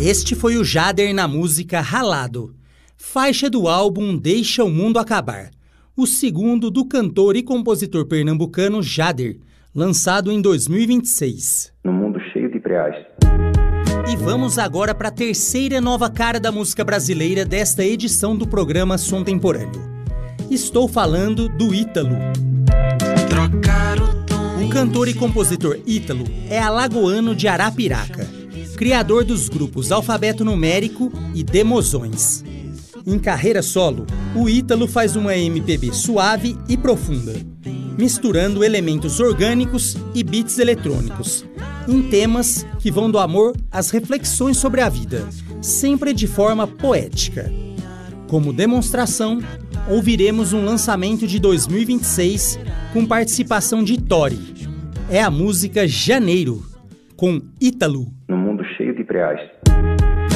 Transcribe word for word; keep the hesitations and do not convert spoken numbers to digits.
Este foi o Jader na música Ralado, faixa do álbum Deixa o Mundo Acabar, o segundo do cantor e compositor pernambucano Jader, lançado em dois mil e vinte e seis. No mundo cheio de preais. E vamos agora para a terceira nova cara da música brasileira desta edição do programa Som Temporâneo. Estou falando do Ítalo. O cantor e compositor Ítalo é alagoano de Arapiraca, criador dos grupos Alfabeto Numérico e Demozões. Em carreira solo, o Ítalo faz uma M P B suave e profunda, misturando elementos orgânicos e beats eletrônicos, em temas que vão do amor às reflexões sobre a vida, sempre de forma poética. Como demonstração, ouviremos um lançamento de dois mil e vinte e seis com participação de Tori. É a música Janeiro, com Ítalo. No mundo cheio de preais.